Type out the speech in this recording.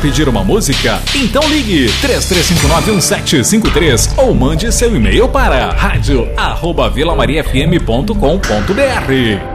pedir uma música? Então ligue 33591753 ou mande seu e-mail para radio@vilamariafm.com.br.